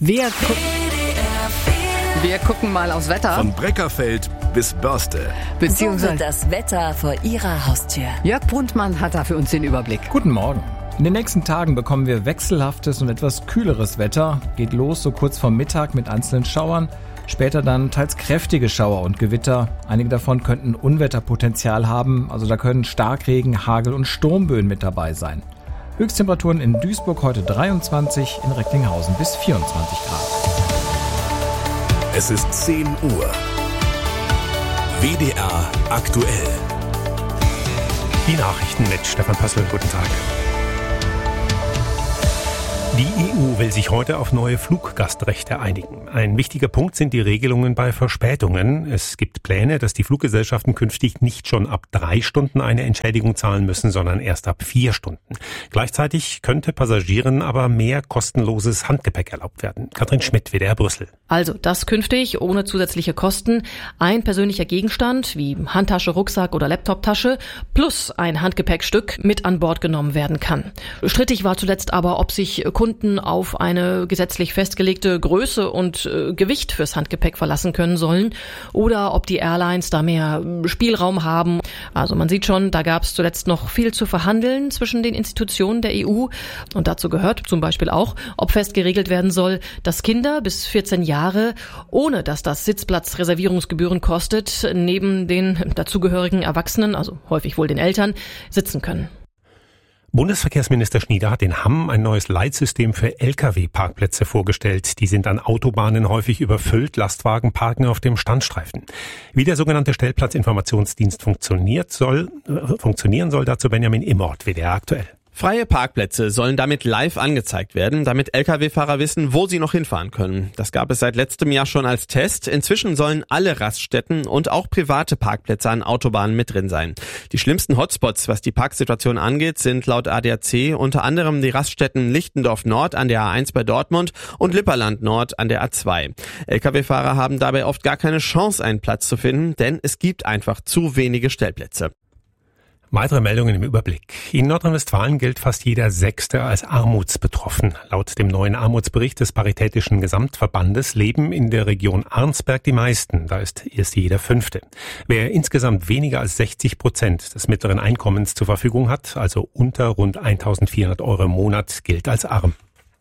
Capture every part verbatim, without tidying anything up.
Wir, gu- wir gucken mal aufs Wetter. Von Breckerfeld bis Börste. Beziehungsweise das Wetter vor Ihrer Haustür. Jörg Brundmann hat da für uns den Überblick. Guten Morgen. In den nächsten Tagen bekommen wir wechselhaftes und etwas kühleres Wetter. Geht los so kurz vor Mittag mit einzelnen Schauern. Später dann teils kräftige Schauer und Gewitter. Einige davon könnten Unwetterpotenzial haben. Also da können Starkregen, Hagel und Sturmböen mit dabei sein. Höchsttemperaturen in Duisburg heute dreiundzwanzig, in Recklinghausen bis vierundzwanzig Grad. Es ist zehn Uhr. W D R aktuell. Die Nachrichten mit Stefan Pössl. Guten Tag. Die E U will sich heute auf neue Fluggastrechte einigen. Ein wichtiger Punkt sind die Regelungen bei Verspätungen. Es gibt Pläne, dass die Fluggesellschaften künftig nicht schon ab drei Stunden eine Entschädigung zahlen müssen, sondern erst ab vier Stunden. Gleichzeitig könnte Passagieren aber mehr kostenloses Handgepäck erlaubt werden. Katrin Schmidt, W D R Brüssel. Also das künftig ohne zusätzliche Kosten. Ein persönlicher Gegenstand wie Handtasche, Rucksack oder Laptoptasche plus ein Handgepäckstück mit an Bord genommen werden kann. Strittig war zuletzt aber, ob sich Kunden auf eine gesetzlich festgelegte Größe und äh, Gewicht fürs Handgepäck verlassen können sollen oder ob die Airlines da mehr Spielraum haben. Also man sieht schon, da gab es zuletzt noch viel zu verhandeln zwischen den Institutionen der E U und dazu gehört zum Beispiel auch, ob fest geregelt werden soll, dass Kinder bis vierzehn Jahre, ohne dass das Sitzplatzreservierungsgebühren kostet, neben den dazugehörigen Erwachsenen, also häufig wohl den Eltern, sitzen können. Bundesverkehrsminister Schnieder hat in Hamm ein neues Leitsystem für L K W-Parkplätze vorgestellt. Die sind an Autobahnen häufig überfüllt, Lastwagen parken auf dem Standstreifen. Wie der sogenannte Stellplatzinformationsdienst funktioniert soll, äh, funktionieren soll, dazu Benjamin Immort, W D R aktuell. Freie Parkplätze sollen damit live angezeigt werden, damit L K W-Fahrer wissen, wo sie noch hinfahren können. Das gab es seit letztem Jahr schon als Test. Inzwischen sollen alle Raststätten und auch private Parkplätze an Autobahnen mit drin sein. Die schlimmsten Hotspots, was die Parksituation angeht, sind laut A D A C unter anderem die Raststätten Lichtendorf Nord an der A eins bei Dortmund und Lipperland Nord an der A zwei. L K W-Fahrer haben dabei oft gar keine Chance, einen Platz zu finden, denn es gibt einfach zu wenige Stellplätze. Weitere Meldungen im Überblick. In Nordrhein-Westfalen gilt fast jeder Sechste als armutsbetroffen. Laut dem neuen Armutsbericht des Paritätischen Gesamtverbandes leben in der Region Arnsberg die meisten. Da ist erst jeder Fünfte. Wer insgesamt weniger als sechzig Prozent des mittleren Einkommens zur Verfügung hat, also unter rund eintausendvierhundert Euro im Monat, gilt als arm.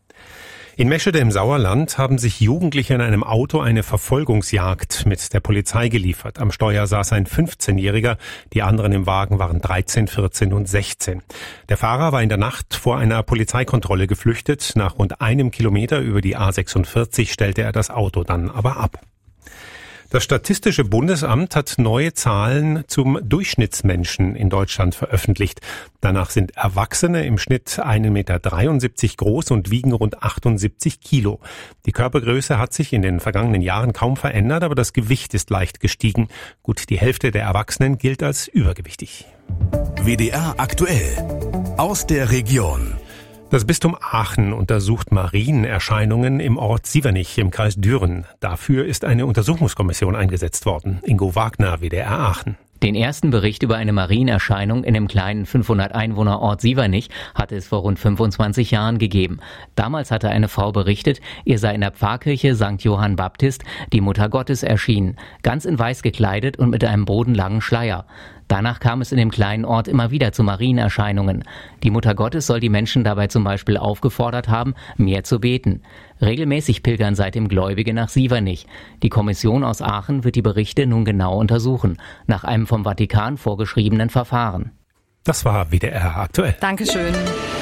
In Meschede im Sauerland haben sich Jugendliche in einem Auto eine Verfolgungsjagd mit der Polizei geliefert. Am Steuer saß ein fünfzehnjähriger, die anderen im Wagen waren dreizehn, vierzehn und sechzehn. Der Fahrer war in der Nacht vor einer Polizeikontrolle geflüchtet. Nach rund einem Kilometer über die A sechsundvierzig stellte er das Auto dann aber ab. Das Statistische Bundesamt hat neue Zahlen zum Durchschnittsmenschen in Deutschland veröffentlicht. Danach sind Erwachsene im Schnitt ein Meter dreiundsiebzig groß und wiegen rund achtundsiebzig Kilo. Die Körpergröße hat sich in den vergangenen Jahren kaum verändert, aber das Gewicht ist leicht gestiegen. Gut die Hälfte der Erwachsenen gilt als übergewichtig. W D R aktuell. Aus der Region. Das Bistum Aachen untersucht Marienerscheinungen im Ort Sievernich im Kreis Düren. Dafür ist eine Untersuchungskommission eingesetzt worden. Ingo Wagner, W D R Aachen. Den ersten Bericht über eine Marienerscheinung in dem kleinen fünfhundert Einwohner-Ort Sievernich hatte es vor rund fünfundzwanzig Jahren gegeben. Damals hatte eine Frau berichtet, ihr sei in der Pfarrkirche Sankt Johann Baptist die Mutter Gottes erschienen, ganz in weiß gekleidet und mit einem bodenlangen Schleier. Danach kam es in dem kleinen Ort immer wieder zu Marienerscheinungen. Die Mutter Gottes soll die Menschen dabei zum Beispiel aufgefordert haben, mehr zu beten. Regelmäßig pilgern seitdem Gläubige nach Sievernich. Die Kommission aus Aachen wird die Berichte nun genau untersuchen, nach einem vom Vatikan vorgeschriebenen Verfahren. Das war W D R aktuell. Dankeschön.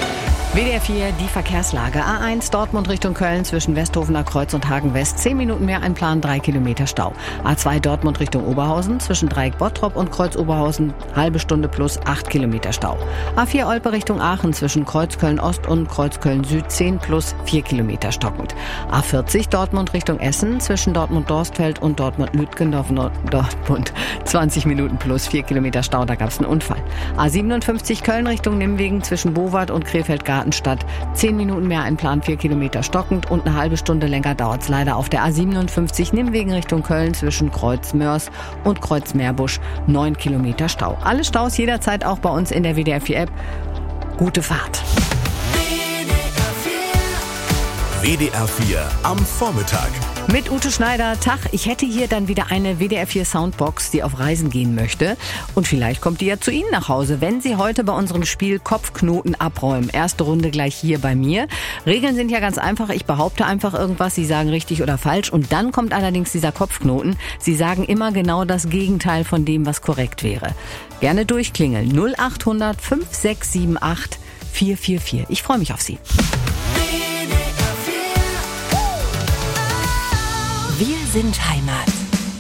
W D R vier, die Verkehrslage. A eins Dortmund Richtung Köln zwischen Westhofener Kreuz und Hagen West. zehn Minuten mehr einplanen, drei Kilometer Stau. A zwei Dortmund Richtung Oberhausen zwischen Dreieck Bottrop und Kreuz Oberhausen. Halbe Stunde plus acht Kilometer Stau. A vier Olpe Richtung Aachen zwischen Kreuz Köln Ost und Kreuz Köln Süd. zehn plus vier Kilometer stockend. A vierzig Dortmund Richtung Essen zwischen Dortmund Dorstfeld und Dortmund Lütgendorf Dortmund. zwanzig Minuten plus vier Kilometer Stau, da gab es einen Unfall. A siebenundfünfzig Köln Richtung Nimwegen zwischen Bowart und Krefeld-Gartenstadt. zehn Minuten mehr einplanen, vier Kilometer stockend und eine halbe Stunde länger dauert es leider auf der A siebenundfünfzig Nimwegen Richtung Köln zwischen Kreuz Mörs und Kreuz Meerbusch. neun Kilometer Stau. Alle Staus jederzeit auch bei uns in der W D R vier App. Gute Fahrt. W D R vier am Vormittag. Mit Ute Schneider. Tag, ich hätte hier dann wieder eine W D R vier Soundbox, die auf Reisen gehen möchte. Und vielleicht kommt die ja zu Ihnen nach Hause, wenn Sie heute bei unserem Spiel Kopfknoten abräumen. Erste Runde gleich hier bei mir. Regeln sind ja ganz einfach. Ich behaupte einfach irgendwas, Sie sagen richtig oder falsch. Und dann kommt allerdings dieser Kopfknoten. Sie sagen immer genau das Gegenteil von dem, was korrekt wäre. Gerne durchklingeln. null acht hundert fünf sechs sieben acht vier vier vier. Ich freue mich auf Sie. Wir sind Heimat.